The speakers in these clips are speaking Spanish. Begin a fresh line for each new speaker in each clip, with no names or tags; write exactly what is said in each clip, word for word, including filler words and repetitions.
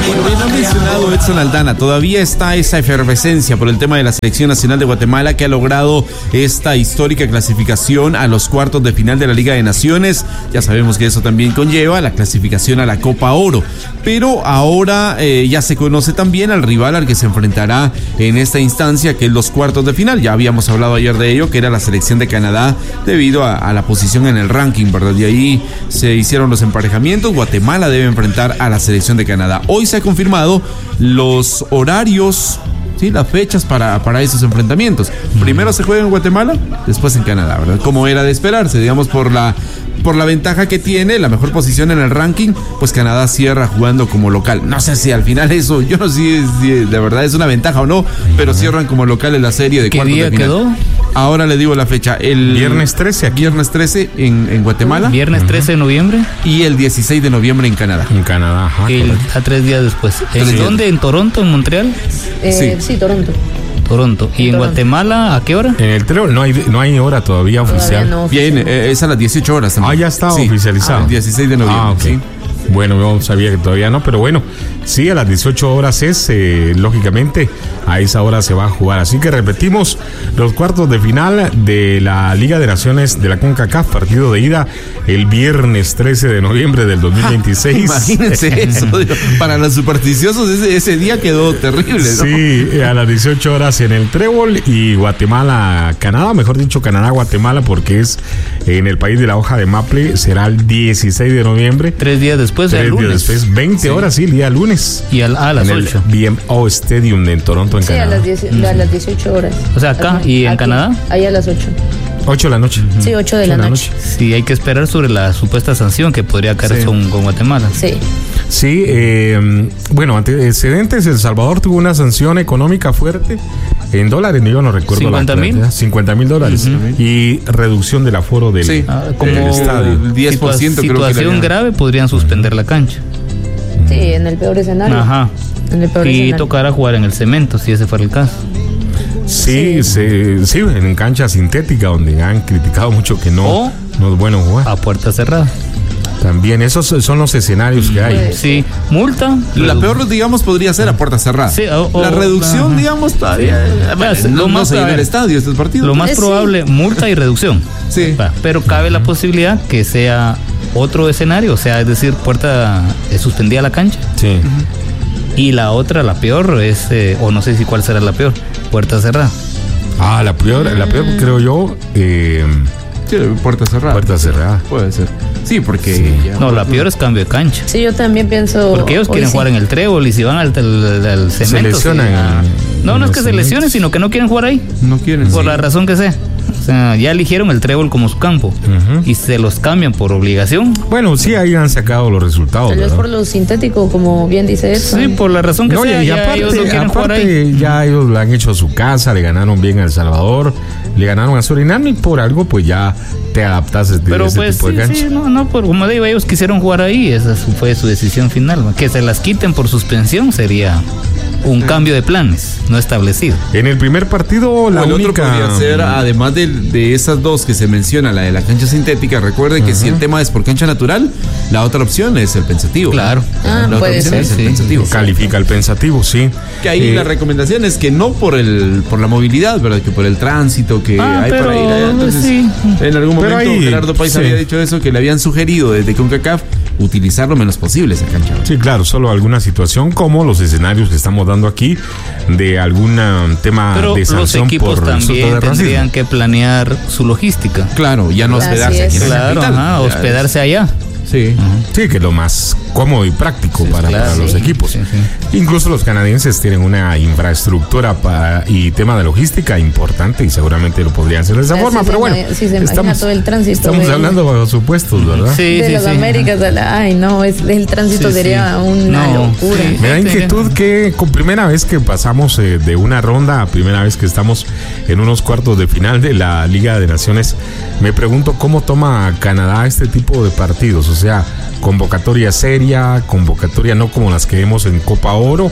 Bueno, bien ha mencionado Edson Aldana, todavía está esa efervescencia por el tema de la selección nacional de Guatemala, que ha logrado esta histórica clasificación a los cuartos de final de la Liga de Naciones. Ya sabemos que eso también conlleva la clasificación a la Copa Oro, pero ahora eh, ya se conoce también al rival al que se enfrentará en esta instancia, que es los cuartos de final. Ya habíamos hablado ayer de ello, que era la selección de Canadá, debido a, a la posición en el ranking, ¿verdad? Y ahí se hicieron los emparejamientos. Guatemala debe enfrentar a la selección de Canadá. Hoy se ha confirmado los horarios, sí, las fechas para, para esos enfrentamientos. Primero se juega en Guatemala, después en Canadá, ¿verdad? Como era de esperarse, digamos, por la por la ventaja que tiene, la mejor posición en el ranking, pues Canadá cierra jugando como local. No sé si al final eso, yo no sé si, si de verdad es una ventaja o no, pero cierran como local en la serie de cuartos de final. ¿Qué día quedó? Ahora le digo la fecha. El
viernes trece aquí.
Viernes trece en, en Guatemala.
Viernes trece de noviembre.
Y el dieciséis de noviembre en Canadá.
En Canadá, ajá.
El, a tres días después. ¿En sí. dónde? ¿En Toronto? ¿En Montreal?
Eh, sí. sí, Toronto.
Toronto. ¿Y en, en Guatemala a qué hora?
En el Trébol no hay, no hay hora todavía, todavía oficial.
No,
Bien, eh, es a las dieciocho horas también.
Ah, ya está
sí.
oficializado.
Ah, el dieciséis de noviembre.
Ah, okay. Sí. Bueno, yo sabía que todavía no, pero bueno, sí, a las dieciocho horas es, eh, lógicamente, a esa hora se va a jugar. Así que repetimos los cuartos de final de la Liga de Naciones de la CONCACAF, partido de ida el viernes trece de noviembre del dos mil veintiséis.
Ah, imagínense eso, para los supersticiosos ese, ese día quedó terrible, ¿no?
Sí, a las dieciocho horas en el Trébol y Guatemala, Canadá, mejor dicho Canadá, Guatemala, porque es en el país de la hoja de maple, será el dieciséis de noviembre.
Tres días después. Tres
días
lunes.
después, veinte sí. horas, sí, el día lunes.
Y al, a las
en
ocho.
El B M O Stadium en Toronto, en
sí,
Canadá.
Sí, a las, diez, mm. a las dieciocho horas.
O sea, acá
aquí,
y en
aquí,
Canadá.
Ahí a las ocho.
ocho de la noche.
Sí, ocho de la, la noche.
noche. Sí, hay que esperar sobre la supuesta sanción que podría caer sí. con, con Guatemala.
Sí.
Sí, eh, bueno, antecedentes, El Salvador tuvo una sanción económica fuerte en dólares, yo no recuerdo
cincuenta mil
cincuenta mil dólares uh-huh. y reducción del aforo del,
sí. ah, como
del estadio.
El diez por ciento Situa- creo que situación grave podrían suspender uh-huh. la cancha.
Sí, en el peor escenario.
Ajá.
En el peor
y
escenario.
tocará jugar en el cemento, si ese fuera el caso.
Sí, sí, se, sí, en cancha sintética, donde han criticado mucho que no,
o
no es bueno jugar.
A puerta cerrada.
También, esos son los escenarios que hay.
Sí, multa.
La peor, digamos, podría ser a puerta cerrada.
Sí, o, o,
la reducción, ajá. digamos, todavía.
Sí. Bueno,
no,
lo
no
más
se llena el estadio estos partidos.
Lo más sí. probable, multa y reducción.
Sí.
Pero cabe la posibilidad que sea otro escenario, o sea, es decir, puerta eh, suspendida la cancha.
Sí.
Uh-huh. Y la otra, la peor, es, eh, o no sé si cuál será la peor, puerta cerrada.
Ah, la peor, la peor creo yo. Eh,
sí, puerta cerrada.
Puerta cerrada.
Puede ser. Sí, porque...
Sí.
Ya,
no, la peor es cambio de cancha.
Sí, yo también pienso...
Porque ellos quieren
sí.
jugar en el Trébol y si van al, al, al cemento...
Se lesionan.
Sí, ah, no, no es que
cementos.
se lesionen, sino que no quieren jugar ahí.
No quieren.
Por
sí.
la razón que sea. O sea, ya eligieron el Trébol como su campo uh-huh. y se los cambian por obligación.
Bueno, sí, ahí han sacado los resultados.
Tal vez por lo sintético, como bien dice Edson.
Sí, por la razón que
no,
sea.
Y, y
ya
aparte,
ellos no quieren
aparte,
jugar ahí.
ya ellos lo han hecho a su casa, le ganaron bien a El Salvador, le ganaron a Surinam y por algo, pues ya te adaptaste de
Pero
ese
pues
tipo
sí,
de cancha.
sí, no, no, por, como digo, ellos quisieron jugar ahí, esa fue su decisión final. Que se las quiten por suspensión sería un sí. cambio de planes no establecido.
En el primer partido, la
el
única...
otro podría ser, además de, de esas dos que se menciona, la de la cancha sintética, recuerden que uh-huh. si el tema es por cancha natural, la otra opción es el pensativo.
Claro.
Ah,
la
puede
otra opción
ser.
es el
Sí,
pensativo.
Califica el pensativo, sí.
Que ahí eh, la recomendación es que no por el por la movilidad, ¿verdad? Que por el tránsito que
ah,
hay
pero,
para ir allá. Entonces,
sí.
en algún momento
ahí,
Gerardo Páez sí. había dicho eso, que le habían sugerido desde CONCACAF utilizar lo menos posible esa cancha.
Sí, claro, solo alguna situación como los escenarios que estamos dando aquí de algún tema
pero
de sanción
los equipos
por
también tendrían que planear su logística.
Claro, ya no hospedarse aquí en
claro,
la capital.
Ajá, hospedarse allá.
Sí.
Uh-huh. Sí, que es lo más cómodo y práctico
sí,
para,
claro,
para los
sí,
equipos.
Sí, sí.
Incluso los canadienses tienen una infraestructura para, y tema de logística importante y seguramente lo podrían hacer de esa
sí,
forma,
sí,
pero bueno,
sí, se
estamos,
todo el tránsito,
estamos
de,
hablando bajo supuestos, ¿verdad?
Sí,
de
sí,
las
sí.
Américas, a la, ay no, es, el tránsito
sí,
sería
sí.
una
no,
locura.
Sí.
Me da inquietud que con primera vez que pasamos eh, de una ronda a primera vez que estamos en unos cuartos de final de la Liga de Naciones, me pregunto cómo toma Canadá este tipo de partidos, o sea, convocatoria seria, convocatoria no como las que vemos en Copa Oro,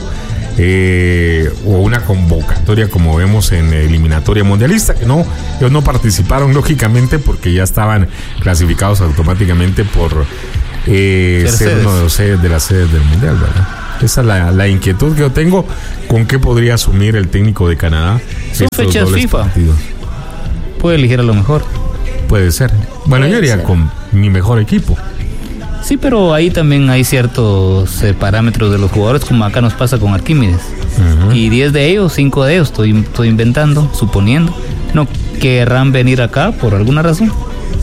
eh, o una convocatoria como vemos en eliminatoria mundialista, que no, ellos no participaron lógicamente porque ya estaban clasificados automáticamente por eh, ser uno de los sedes de las sedes del mundial, ¿verdad? Esa es la, la inquietud que yo tengo. ¿Con qué podría asumir el técnico de Canadá?
Son
estos
fechas
dobles
FIFA.
partidos?
Puede elegir a lo mejor.
Puede ser. Bueno,
Puede
yo iría
ser.
con mi mejor equipo.
Sí, pero ahí también hay ciertos eh, parámetros de los jugadores, como acá nos pasa con Arquímedes.
Ujú.
Y diez de ellos, cinco de ellos, estoy, estoy inventando, suponiendo, no querrán venir acá por alguna razón.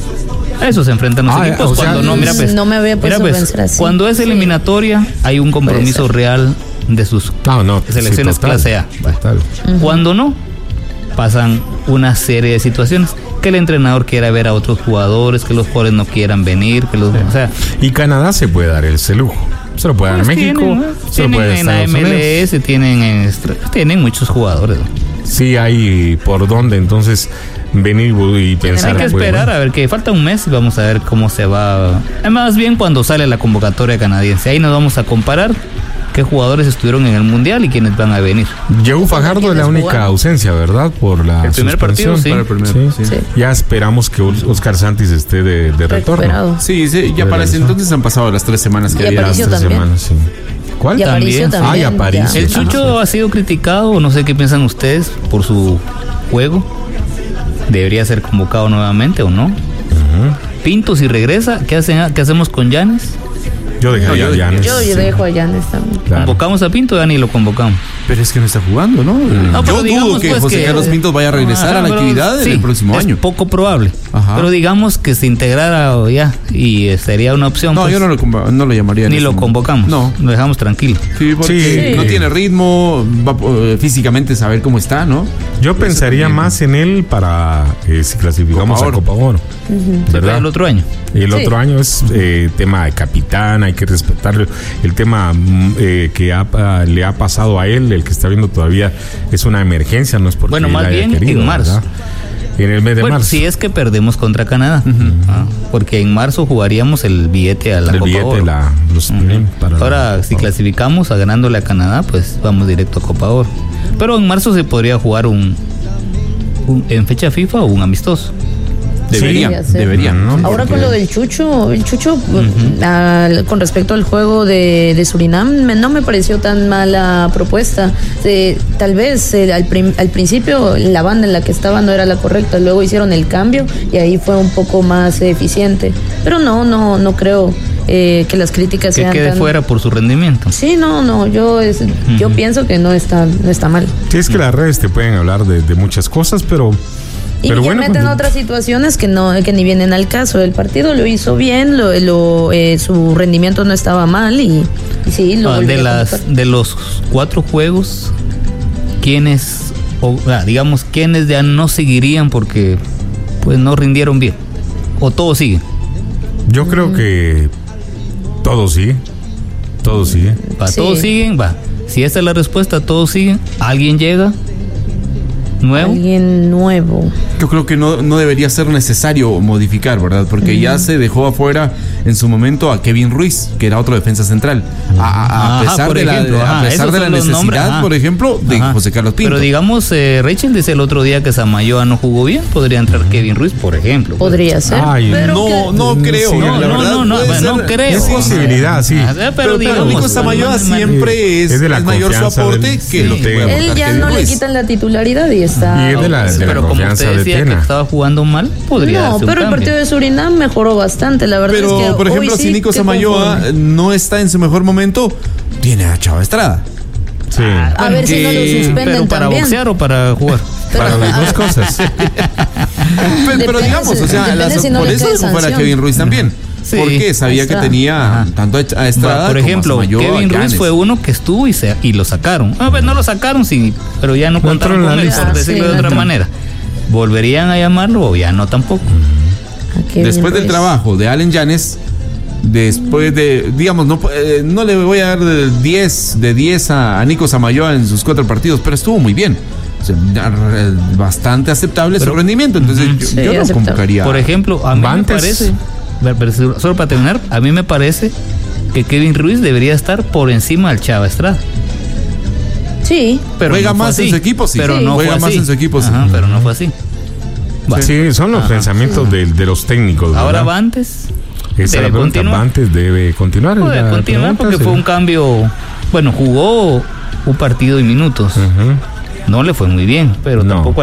A eso se enfrentan los
Ah,
equipos
o sea,
cuando no, mira pues.
no me había puesto
mira,
a pensar así.
Cuando es
Sí.
eliminatoria, hay un compromiso
ser.
real de sus
No, no.
selecciones
sí, total,
clase A.
total.
Cuando no, pasan una serie de situaciones. Que el entrenador quiera ver a otros jugadores, que los jugadores no quieran venir, que los, o sea,
Y Canadá se puede dar ese lujo. Se lo puede dar
pues
México,
tienen,
se lo
tienen
puede dar
en la
Estados
M
Unidos.
L S, tienen en estra- tienen muchos jugadores. ¿no?
Sí hay por dónde entonces venir y pensar.
Hay que
pues,
esperar
bueno,
a ver que falta un mes y vamos a ver cómo se va. Más bien cuando sale la convocatoria canadiense. Ahí nos vamos a comparar qué jugadores estuvieron en el mundial y quiénes van a venir.
Diego Fajardo es la
¿Quiénes
única
jugaron?
ausencia, ¿verdad? Por la
El primer partido,
suspensión.
sí.
Para el primero, sí.
Sí.
Sí.
Ya esperamos que Oscar Santis esté de, de retorno.
Recuperado.
Sí, sí, ya para ese entonces han pasado las tres semanas que
Y
había.
Aparicio
Las tres
también.
semanas, sí. ¿Cuál?
Y Aparicio
También.
también.
Ay, Aparicio.
ya.
El Chucho ha sido criticado, no sé qué piensan ustedes por su juego. ¿Debería ser convocado nuevamente o no?
Ujú.
Pinto si regresa, ¿qué, hacen, qué hacemos con Llanes?
Yo dejaría
No,
a
yo-
Llanes,
Yo, yo
sí.
dejo a Llanes también.
Claro.
¿Convocamos a Pinto? Ya ni lo convocamos.
Pero es que no está jugando, ¿no?
No,
Yo
pero
dudo
digamos,
que
pues,
José
que-
Carlos Pintos vaya a regresar
Ajá,
a la
pero
actividad en
sí,
el próximo
es
año.
poco probable.
Ajá.
Pero digamos que se integrara o ya y eh, sería una opción.
No,
pues,
yo no lo, convo- no lo llamaría. en
ni
ese
lo
momento.
convocamos.
No.
Lo dejamos tranquilo.
Sí, porque
Sí.
no tiene ritmo, va eh, físicamente saber cómo está, ¿no?
Yo pensaría más en él para eh, si clasificamos
Copa
a
Oro.
Copa Oro. ¿Verdad?
El otro año.
El
Sí.
otro año es eh, tema de capitán, hay que respetarlo. El tema mm, eh, que ha- ah, le ha pasado a él, el que está viendo todavía, es una emergencia, no es porque
Bueno,
él
más
haya
bien
querido,
en marzo.
¿verdad? En el mes de
Bueno,
marzo.
si es que perdemos contra Canadá. Ah, porque en marzo jugaríamos el billete a la
el
Copa
billete,
Oro.
la, los,
Ujú.
para la-
Ahora, si clasificamos a ganándole a Canadá, pues vamos directo a Copa Oro. Pero en marzo se podría jugar un, un- en fecha FIFA o un amistoso.
Debería,
Debería ser.
debería.
¿no?
Ahora
Porque-
con lo del Chucho, el Chucho, al- con respecto al juego de, de Surinam, me- no me pareció tan mala propuesta. Eh, tal vez eh, al, prim- al principio la banda en la que estaba no era la correcta, luego hicieron el cambio y ahí fue un poco más eficiente. Pero no, no, no creo eh, que las críticas
Que
sean
quede
tan...
fuera por su rendimiento.
Sí, no, no, yo es, yo pienso que no está, no está mal.
Sí, es que las redes te pueden hablar de, de muchas cosas, pero.
Y
pero
ya
bueno,
meten
pues,
otras situaciones que no que ni vienen al caso. El partido lo hizo bien, lo, lo, eh, su rendimiento no estaba mal y, y sí, lo
Ah, de
volvieron a
las
convocar.
de los cuatro juegos, ¿quiénes, o, ah, digamos, quiénes ya no seguirían porque pues no rindieron bien? ¿O todos siguen?
yo creo que todo sigue. Todo sigue.
Va,
Sí.
todos siguen, va. Si esa es la respuesta, todos siguen. ¿Alguien llega? ¿Nuevo?
Alguien nuevo.
Yo creo que no, no debería ser necesario modificar, ¿verdad? Porque ya se dejó afuera en su momento a Kevin Ruiz, que era otro defensa central. A, a- a
Ajá,
pesar
por
de la,
ejemplo,
a
ajá,
pesar
esos
de la
son los
necesidad,
nombres, ajá.
por ejemplo, de
Ajá.
José Carlos Pinto.
Pero digamos, eh, Rachel dice el otro día que Samayoa no jugó bien, podría entrar Kevin Ruiz, por ejemplo.
Podría ser.
Ay,
pero
no,
que-
no creo.
Sí,
No,
la
no,
verdad,
no, no,
puede
bueno,
ser-
no creo.
Es posibilidad, sí.
Ah, pero,
Pero,
digamos,
pero Nico
man-
Samayoa
man- man-
siempre es,
es de la
es mayor su
confianza
aporte
del-
que
sí.
lo que puede
Él
aportar
él ya
Kevin
no le
Ruiz.
quitan la titularidad y está.
Y es de la- de la
Pero como
confianza
usted
de
decía que
Tena.
estaba jugando mal, podría
No,
darse un
pero el
cambio.
partido de Surinam mejoró bastante, la verdad
Pero,
es que
por
hoy
ejemplo,
sí
si Nico
que
Samayoa
conforme.
no está en su mejor momento, tiene a Chava Estrada.
Sí.
A ver si no lo
que-
suspenden
Pero para
también.
boxear o para jugar.
Para las dos cosas.
Pero, pero
Depende
digamos,
si-
o sea,
depende
las-
si no
por
le
eso
cae
dejó fuera a
sanción.
Kevin Ruiz también.
Sí.
Porque sabía que
Estrada.
tenía
Ajá.
tanto a Estrada
Va, por
como
ejemplo,
a Samayoa,
Kevin Ruiz
Llanes.
fue uno que estuvo y, se, y lo sacaron. A ver, no lo sacaron, sí, pero ya no
No
contaron
entró en
con
la
él,
lista.
por
Ah,
decirlo
sí,
de
no
otra
entró.
manera. ¿Volverían a llamarlo o ya no tampoco?
A Kevin
Después del
Ruiz.
trabajo de Allen Llanes, después de, digamos, no, eh, no le voy a dar de diez de diez a, a Nico Samayoa en sus cuatro partidos, pero estuvo muy bien. O sea, eh, bastante aceptable
Pero-
su rendimiento. Entonces,
Ujú.
yo,
Sí,
yo no
aceptable.
convocaría.
Por ejemplo, a mí
Bantes.
me parece, ver, ver, solo para terminar, a mí me parece que Kevin Ruiz debería estar por encima del Chava Estrada.
Sí,
Pero
Juega
no fue
más en
así.
su equipo, sí.
Pero
Sí.
no
Juega
fue
más
así.
en su equipo, sí.
Ajá, pero no fue así. Va.
Sí, son los
Ajá.
pensamientos de, de los técnicos.
Ahora
¿verdad?
Bantes
Esa es la
debe
pregunta.
continuar.
Bantes debe continuar.
Puede
La
continuar
pregunta
porque fue
sería-
un cambio bueno, jugó un partido y minutos.
Ujú.
No le fue muy bien, pero
No.
tampoco